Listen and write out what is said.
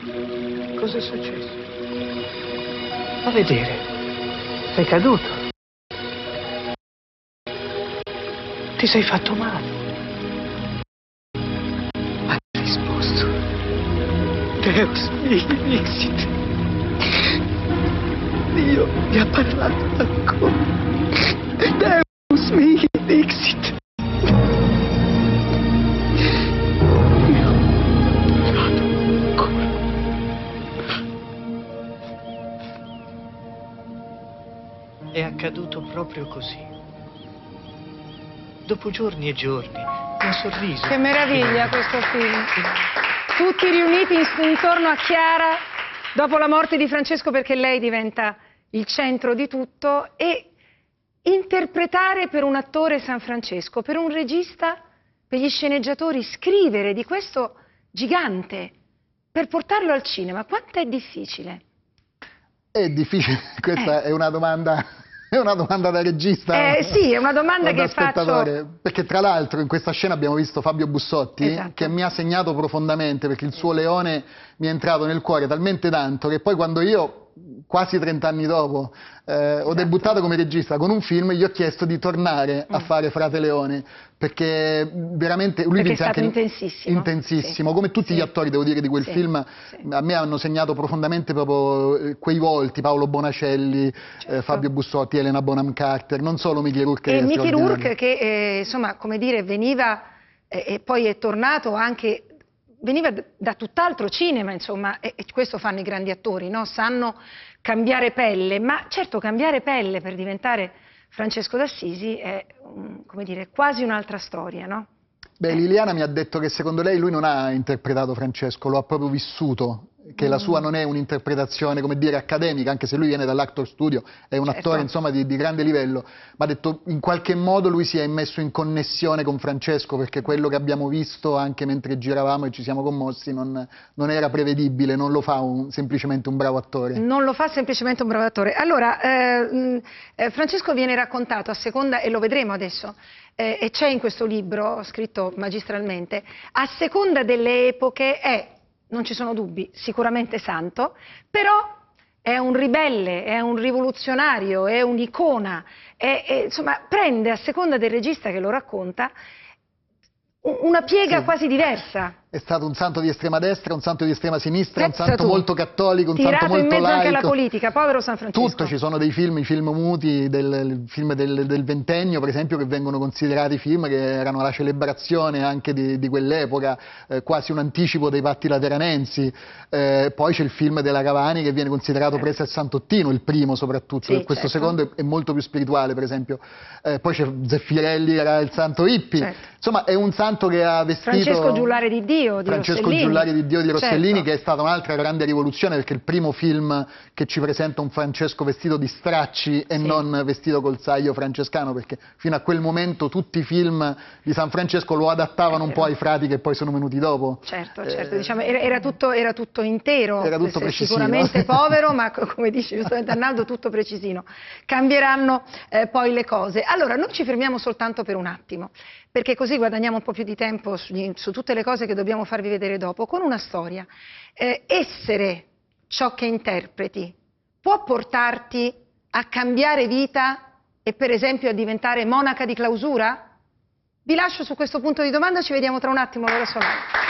Cos'è successo? A vedere. Sei caduto. Ti sei fatto male. Ma hai risposto. Deus mihi dixit. Dio mi ha parlato ancora. Deus mihi dixit. È accaduto proprio così. Dopo giorni e giorni, un sorriso. Che meraviglia questo film. Tutti riuniti intorno a Chiara dopo la morte di Francesco, perché lei diventa il centro di tutto, e interpretare per un attore San Francesco, per un regista, per gli sceneggiatori, scrivere di questo gigante per portarlo al cinema, quanto è difficile? È difficile, questa è una domanda da regista. Sì, è una domanda che faccio. Perché tra l'altro in questa scena abbiamo visto Fabio Bussotti, esatto, che mi ha segnato profondamente, perché il suo Leone mi è entrato nel cuore talmente tanto che poi quando io, quasi 30 anni dopo, ho debuttato come regista con un film, gli ho chiesto di tornare a fare Frate Leone, perché veramente lui perché è stato anche intensissimo, come tutti gli attori, devo dire, di quel film. A me hanno segnato profondamente proprio quei volti, Paolo Bonacelli, Fabio Bussotti, Elena Bonham Carter, non solo Mickey Rourke. E Mickey Rourke che insomma, come dire, veniva e poi è tornato anche, veniva da tutt'altro cinema, insomma, e questo fanno i grandi attori, no? Sanno cambiare pelle, ma certo cambiare pelle per diventare Francesco d'Assisi è, come dire, quasi un'altra storia, no? Beh, Liliana mi ha detto che secondo lei lui non ha interpretato Francesco, lo ha proprio vissuto, che la sua non è un'interpretazione, come dire, accademica, anche se lui viene dall'Actor Studio, è un attore, insomma, di grande livello, ma ha detto in qualche modo lui si è messo in connessione con Francesco, perché quello che abbiamo visto anche mentre giravamo e ci siamo commossi non era prevedibile, non lo fa semplicemente un bravo attore. Non lo fa semplicemente un bravo attore. Allora, Francesco viene raccontato a seconda, e lo vedremo adesso, e c'è in questo libro, scritto magistralmente, a seconda delle epoche non ci sono dubbi, sicuramente santo, però è un ribelle, è un rivoluzionario, è un'icona, insomma prende a seconda del regista che lo racconta una piega quasi diversa. È stato un santo di estrema destra, un santo di estrema sinistra, un santo molto cattolico, un santo molto laico. Tirato in mezzo anche alla politica, povero San Francesco. Tutto, ci sono dei film, i film muti, il film del ventennio per esempio, che vengono considerati film che erano la celebrazione anche di quell'epoca, quasi un anticipo dei patti lateranensi. Poi c'è il film della Cavani che viene considerato presa al Santottino, il primo soprattutto, questo secondo è molto più spirituale per esempio. Poi c'è Zeffirelli, era il santo hippie, insomma è un santo che ha vestito... Francesco Giullare di Dio. Francesco Giullari di Dio di Rossellini, che è stata un'altra grande rivoluzione, perché è il primo film che ci presenta un Francesco vestito di stracci e non vestito col saio francescano, perché fino a quel momento tutti i film di San Francesco lo adattavano un po' ai frati che poi sono venuti dopo. Certo, diciamo, era tutto intero, era tutto precisino. Sicuramente povero, ma come dice giustamente Arnaldo, tutto precisino. Cambieranno poi le cose. Allora, noi ci fermiamo soltanto per un attimo, perché così guadagniamo un po' più di tempo su tutte le cose che dobbiamo farvi vedere dopo, con una storia. Essere ciò che interpreti può portarti a cambiare vita e per esempio a diventare monaca di clausura? Vi lascio su questo punto di domanda, ci vediamo tra un attimo, Laura Solani.